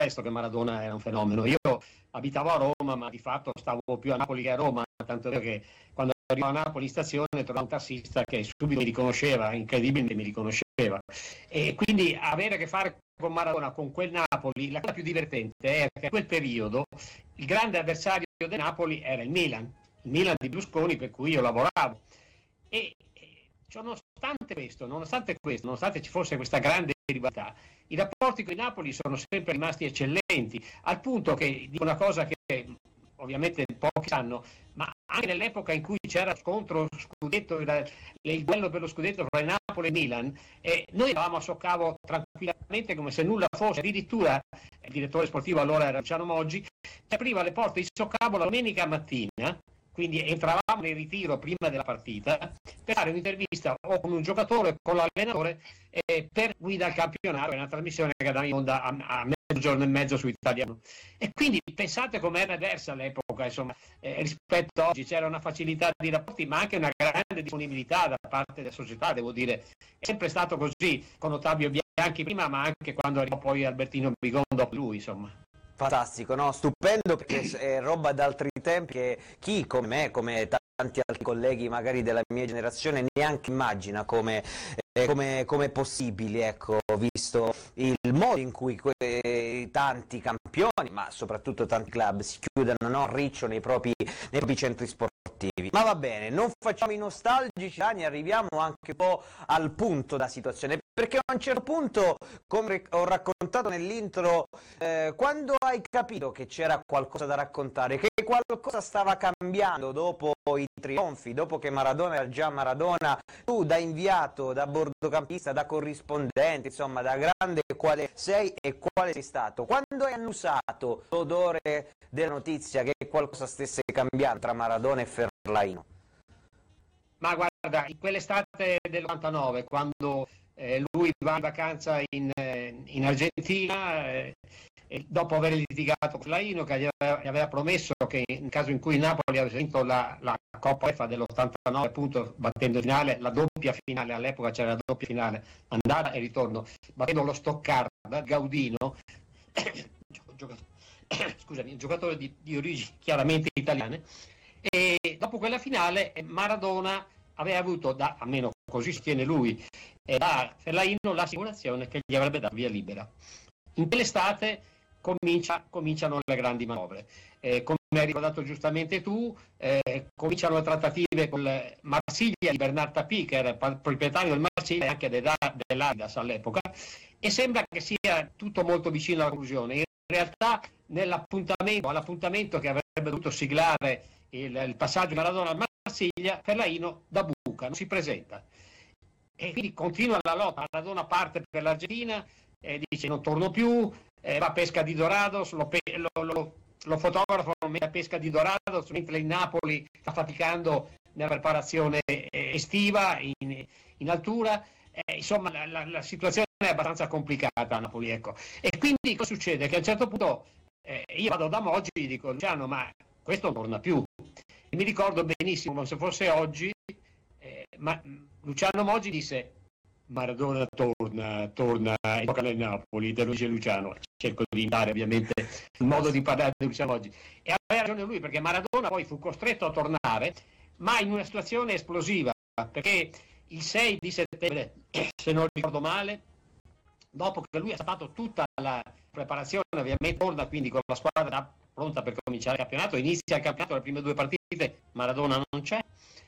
presto che Maradona era un fenomeno. Io abitavo a Roma, ma di fatto stavo più a Napoli che a Roma, tanto è vero che quando arrivavo a Napoli in stazione trovavo un tassista che subito mi riconosceva, incredibilmente mi riconosceva. E quindi avere a che fare con Maradona, con quel Napoli, la cosa più divertente è che a quel periodo il grande avversario del Napoli era il Milan di Berlusconi, per cui io lavoravo. E nonostante ci fosse questa grande rivalità, i rapporti con il Napoli sono sempre rimasti eccellenti, al punto che dico una cosa che ovviamente pochi sanno, ma anche nell'epoca in cui c'era scontro scudetto, il duello per lo scudetto tra il Napoli e il Milan, noi eravamo a Soccavo tranquillamente come se nulla fosse. Addirittura il direttore sportivo allora era Luciano Moggi, si apriva le porte di Soccavo la domenica mattina, quindi entravamo nel ritiro prima della partita per fare un'intervista o con un giocatore o con l'allenatore per Guida al campionato, è una trasmissione che andava in onda a mezzogiorno e mezzo su Italiano. E quindi pensate com'era diversa all'epoca, insomma, rispetto a oggi. C'era una facilità di rapporti, ma anche una grande disponibilità da parte della società, devo dire. È sempre stato così con Ottavio Bianchi prima, ma anche quando arrivò poi Albertino Bigon dopo lui, insomma. Fantastico, no? Stupendo, perché è roba d'altri tempi che chi come me, come tanti altri colleghi magari della mia generazione, neanche immagina come possibili, ecco, visto il modo in cui tanti campioni, ma soprattutto tanti club, si chiudono, no, riccio nei propri centri sportivi. Ma va bene, non facciamo i nostalgici, Dani, arriviamo anche un po' al punto della situazione, perché a un certo punto, come ho raccontato nell'intro, quando hai capito che c'era qualcosa da raccontare, che qualcosa stava cambiando dopo i trionfi, dopo che Maradona era già Maradona, tu da inviato, da bordocampista, da corrispondente, insomma da grande quale sei e quale sei stato, quando hai annusato l'odore della notizia che qualcosa stesse cambiando tra Maradona e Fellaino? Ma guarda, in quell'estate del 99, quando lui va in vacanza in Argentina, dopo aver litigato con Fellaino, che gli aveva promesso che in caso in cui il Napoli avesse vinto la Coppa UEFA dell'89, appunto battendo in finale, la doppia finale, all'epoca c'era la doppia finale, andata e ritorno, battendo lo Stoccarda, Gaudino, scusami, un giocatore di origini chiaramente italiane, e dopo quella finale Maradona aveva avuto, almeno così sostiene lui, da Fellaino l'assicurazione che gli avrebbe dato via libera. In quell'estate cominciano le grandi manovre. Come hai ricordato giustamente tu, cominciano le trattative con il Marsiglia di Bernard Tapie, che era il proprietario del Marsiglia e anche dell'Adidas all'epoca, e sembra che sia tutto molto vicino alla conclusione. In realtà all'appuntamento che avrebbe dovuto siglare il passaggio di Maradona al Marsiglia, Fellaino da buca, non si presenta. E quindi continua la lotta. Maradona parte per l'Argentina, dice non torno più, va a Pesca di Dorados, lo fotografano a Pesca di Dorados, mentre il Napoli sta faticando nella preparazione estiva in altura. Insomma, la situazione è abbastanza complicata a Napoli, ecco. E quindi cosa succede? Che a un certo punto io vado da Moggi e dico: Luciano, ma questo non torna più. E mi ricordo benissimo, come se fosse oggi, ma Luciano Moggi disse: Maradona torna e gioca nel Napoli, te lo dice Luciano. Cerco di imitare ovviamente il modo di parlare di Luciano Moggi, e aveva ragione lui, perché Maradona poi fu costretto a tornare, ma in una situazione esplosiva, perché il 6 di settembre, se non ricordo male, dopo che lui ha fatto tutta la preparazione, ovviamente torna quindi con la squadra pronta per cominciare il campionato, inizia il campionato, le prime due partite, Maradona non c'è,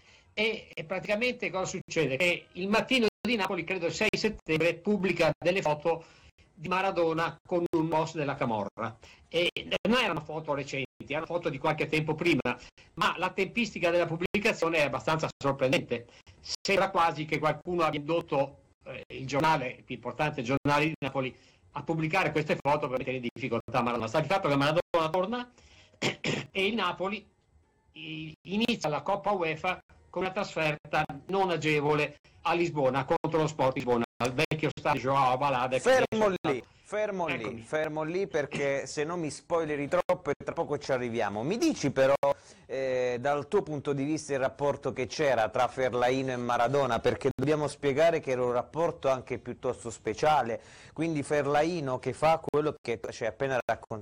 e praticamente cosa succede? Che il Mattino di Napoli, credo il 6 settembre, pubblica delle foto di Maradona con un boss della Camorra, e non erano foto recenti, erano foto di qualche tempo prima, ma la tempistica della pubblicazione è abbastanza sorprendente. Sembra quasi che qualcuno abbia indotto il giornale, il più importante giornale di Napoli, a pubblicare queste foto per mettere in difficoltà Maradona. Sta di fatto che Maradona torna e il Napoli inizia la Coppa UEFA con una trasferta non agevole a Lisbona contro lo Sport Lisbona, al vecchio stadio João Alvalade. fermo lì perché se no mi spoileri troppo e tra poco ci arriviamo. Mi dici però dal tuo punto di vista il rapporto che c'era tra Ferlaino e Maradona, perché dobbiamo spiegare che era un rapporto anche piuttosto speciale, quindi Ferlaino che fa quello che ci hai appena raccontato